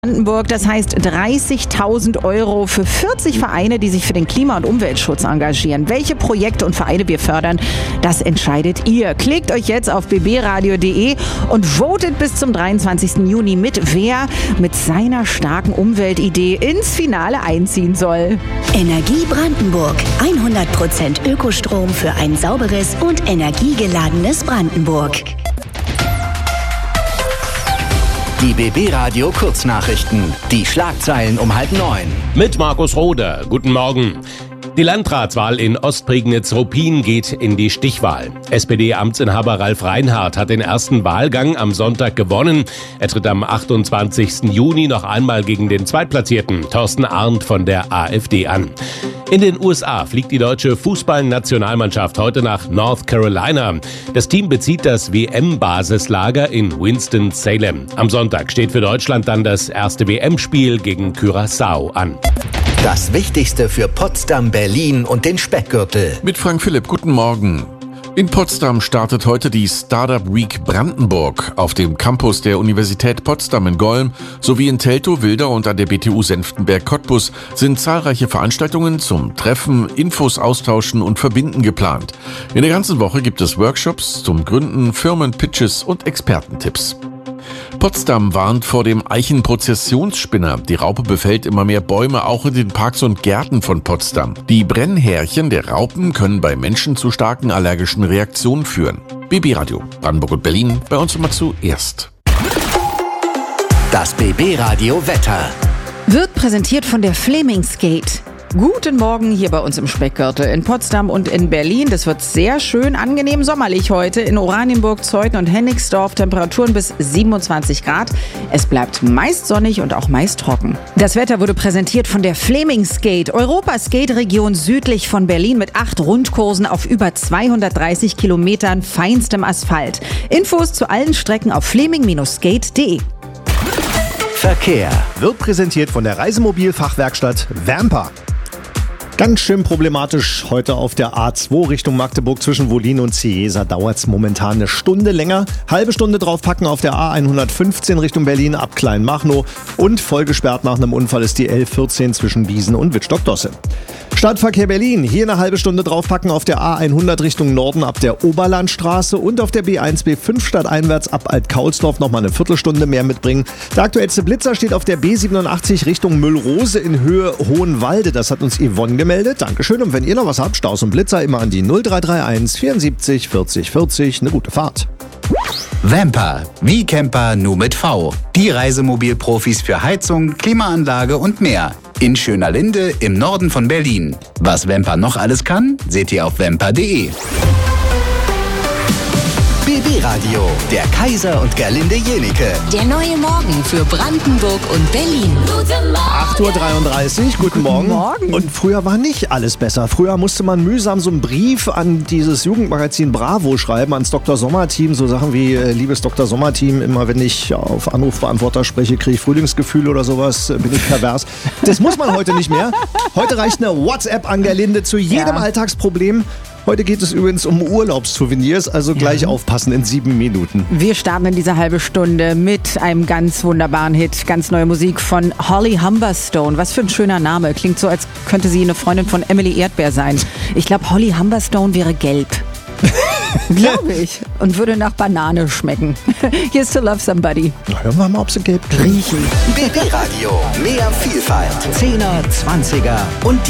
Brandenburg, das heißt 30.000 € für 40 Vereine, die sich für den Klima- und Umweltschutz engagieren. Welche Projekte und Vereine wir fördern, das entscheidet ihr. Klickt euch jetzt auf bbradio.de und votet bis zum 23. Juni mit, wer mit seiner starken Umweltidee ins Finale einziehen soll. Energie Brandenburg. 100% Ökostrom für ein sauberes und energiegeladenes Brandenburg. Die BB Radio Kurznachrichten. Die Schlagzeilen um 8:30. Mit Markus Roder. Guten Morgen. Die Landratswahl in Ostprignitz-Ruppin geht in die Stichwahl. SPD-Amtsinhaber Ralf Reinhardt hat den ersten Wahlgang am Sonntag gewonnen. Er tritt am 28. Juni noch einmal gegen den Zweitplatzierten Thorsten Arndt von der AfD an. In den USA fliegt die deutsche Fußballnationalmannschaft heute nach North Carolina. Das Team bezieht das WM-Basislager in Winston-Salem. Am Sonntag steht für Deutschland dann das erste WM-Spiel gegen Curaçao an. Das Wichtigste für Potsdam, Berlin und den Speckgürtel. Mit Frank Philipp, guten Morgen. In Potsdam startet heute die Startup Week Brandenburg auf dem Campus der Universität Potsdam in Golm sowie in Teltow, Wilder und an der BTU Senftenberg-Cottbus sind zahlreiche Veranstaltungen zum Treffen, Infos austauschen und verbinden geplant. In der ganzen Woche gibt es Workshops zum Gründen, Firmenpitches und Expertentipps. Potsdam warnt vor dem Eichenprozessionsspinner. Die Raupe befällt immer mehr Bäume, auch in den Parks und Gärten von Potsdam. Die Brennhärchen der Raupen können bei Menschen zu starken allergischen Reaktionen führen. BB Radio, Brandenburg und Berlin, bei uns immer zuerst. Das BB Radio Wetter. Wird präsentiert von der Flemings-Gate. Guten Morgen hier bei uns im Speckgürtel in Potsdam und in Berlin. Das wird sehr schön, angenehm sommerlich heute. In Oranienburg, Zeuthen und Hennigsdorf Temperaturen bis 27 Grad. Es bleibt meist sonnig und auch meist trocken. Das Wetter wurde präsentiert von der Flemings-Gate, Europas Skate-Region südlich von Berlin mit 8 Rundkursen auf über 230 Kilometern feinstem Asphalt. Infos zu allen Strecken auf fleming-skate.de. Verkehr wird präsentiert von der Reisemobilfachwerkstatt Vamper. Ganz schön problematisch heute auf der A2 Richtung Magdeburg zwischen Wollin und Ciesa. Dauert es momentan eine Stunde länger. Halbe Stunde draufpacken auf der A115 Richtung Berlin ab Kleinmachnow. Und voll gesperrt nach einem Unfall ist die L14 zwischen Biesen und Wittstock-Dosse. Stadtverkehr Berlin. Hier eine halbe Stunde draufpacken auf der A100 Richtung Norden ab der Oberlandstraße und auf der B1, B5 stadteinwärts ab Alt-Kaulsdorf nochmal eine Viertelstunde mehr mitbringen. Der aktuellste Blitzer steht auf der B87 Richtung Müllrose in Höhe Hohenwalde. Das hat uns Yvonne gemeldet. Dankeschön. Und wenn ihr noch was habt, Staus und Blitzer immer an die 0331 74 40 40. Eine gute Fahrt. Vamper, wie Camper nur mit V. Die Reisemobilprofis für Heizung, Klimaanlage und mehr. In Schönerlinde im Norden von Berlin. Was Vamper noch alles kann, seht ihr auf vamper.de. BB Radio, der Kaiser und Gerlinde Jenike. Der neue Morgen für Brandenburg und Berlin. 8:33 Uhr, guten Morgen. Und früher war nicht alles besser. Früher musste man mühsam so einen Brief an dieses Jugendmagazin Bravo schreiben, ans Dr. Sommer-Team. So Sachen wie, liebes Dr. Sommer-Team, immer wenn ich auf Anrufbeantworter spreche, kriege ich Frühlingsgefühl oder sowas, bin ich pervers. Das muss man heute nicht mehr. Heute reicht eine WhatsApp an Gerlinde zu jedem Alltagsproblem. Heute geht es übrigens um Urlaubssouvenirs, also gleich aufpassen in 7 Minuten. Wir starten in dieser halbe Stunde mit einem ganz wunderbaren Hit. Ganz neue Musik von Holly Humberstone. Was für ein schöner Name. Klingt so, als könnte sie eine Freundin von Emily Erdbeer sein. Ich glaube, Holly Humberstone wäre gelb. Glaube ich. Und würde nach Banane schmecken. Here's to Love Somebody. Hören wir mal, ob sie gelb riechen. BB Radio, mehr Vielfalt. 10er, 20er und